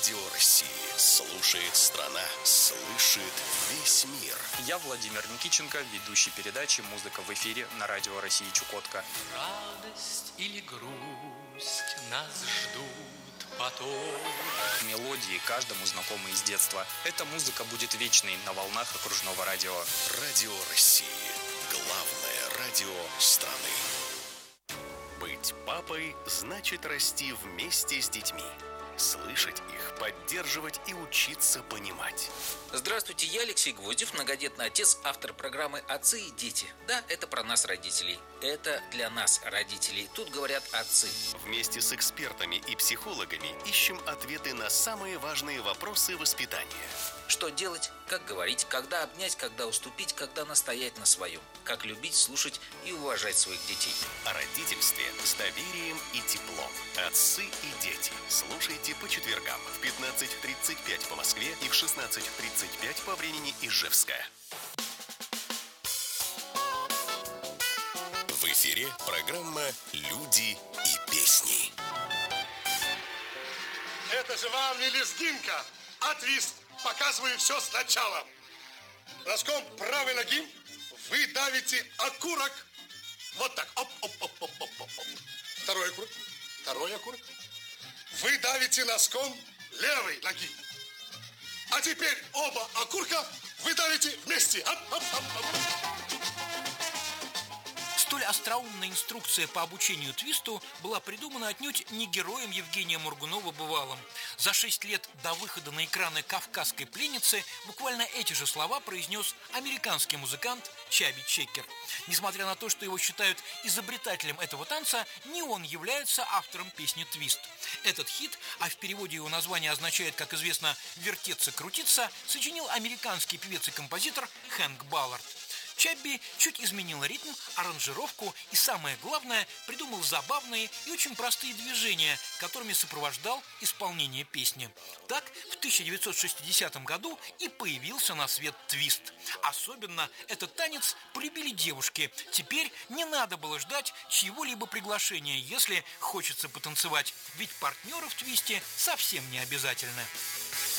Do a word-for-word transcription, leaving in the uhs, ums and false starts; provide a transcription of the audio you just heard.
Радио России. Слушает страна, слышит весь мир. Я Владимир Никитченко, ведущий передачи «Музыка в эфире» на Радио России Чукотка. Радость или грусть нас ждут потом. Мелодии каждому знакомы из детства. Эта музыка будет вечной на волнах окружного радио. Радио России. Главное радио страны. Быть папой значит расти вместе с детьми. Слышать их, поддерживать и учиться понимать. Здравствуйте, я Алексей Гвоздев, многодетный отец, автор программы «Отцы и дети». Да, это про нас, родителей. Это для нас, родителей. Тут говорят отцы. Вместе с экспертами и психологами ищем ответы на самые важные вопросы воспитания. Что делать, как говорить, когда обнять, когда уступить, когда настоять на своем. Как любить, слушать и уважать своих детей. О родительстве с доверием и теплом. Отцы и дети. Слушайте по четвергам в пятнадцать тридцать пять по Москве и в шестнадцать тридцать пять по времени Ижевска. В эфире программа «Люди и песни». Это же вам не лезгинка, а твист. Показываю все сначала. Носком правой ноги вы давите окурок. Вот так. Оп, оп, оп, оп, оп, оп, оп. Второй окурок. Второй окурок. Вы давите носком левой ноги. А теперь оба окурка вы давите вместе. Оп, оп, оп, оп. Столь остроумная инструкция по обучению твисту была придумана отнюдь не героем Евгения Моргунова бывалым. За шесть лет до выхода на экраны «Кавказской пленницы» буквально эти же слова произнес американский музыкант Чаби Чекер. Несмотря на то, что его считают изобретателем этого танца, не он является автором песни «Твист». Этот хит, а в переводе его название означает, как известно, «вертеться-крутиться», сочинил американский певец и композитор Хэнк Баллард. Чабби чуть изменил ритм, аранжировку и, самое главное, придумал забавные и очень простые движения, которыми сопровождал исполнение песни. Так, в тысяча девятьсот шестидесятом году и появился на свет твист. Особенно этот танец полюбили девушки. Теперь не надо было ждать чьего-либо приглашения, если хочется потанцевать, ведь партнеры в твисте совсем не обязательны.